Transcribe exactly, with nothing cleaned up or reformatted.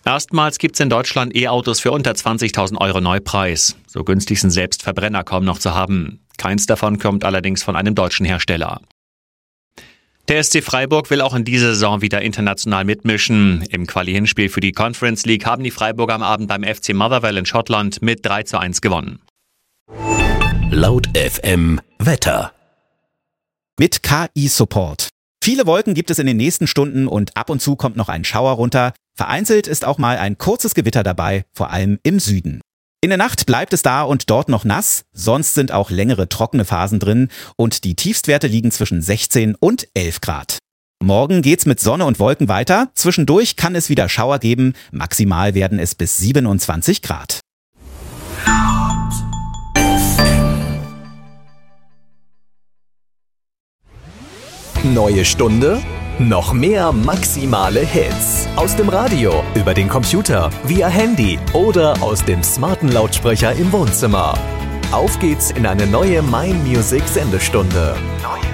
Erstmals gibt es in Deutschland E-Autos für unter zwanzigtausend Euro Neupreis. So günstig sind selbst Verbrenner kaum noch zu haben. Keins davon kommt allerdings von einem deutschen Hersteller. Der S C Freiburg will auch in dieser Saison wieder international mitmischen. Im Quali-Hinspiel für die Conference League haben die Freiburger am Abend beim F C Motherwell in Schottland mit drei zu eins gewonnen. Laut F M Wetter. Mit K I-Support. Viele Wolken gibt es in den nächsten Stunden und ab und zu kommt noch ein Schauer runter. Vereinzelt ist auch mal ein kurzes Gewitter dabei, vor allem im Süden. In der Nacht bleibt es da und dort noch nass, sonst sind auch längere trockene Phasen drin und die Tiefstwerte liegen zwischen sechzehn und elf Grad. Morgen geht's mit Sonne und Wolken weiter, zwischendurch kann es wieder Schauer geben, maximal werden es bis siebenundzwanzig Grad. Neue Stunde, noch mehr maximale Hits. Aus dem Radio, über den Computer, via Handy oder aus dem smarten Lautsprecher im Wohnzimmer. Auf geht's in eine neue Mein Music Sendestunde. Neue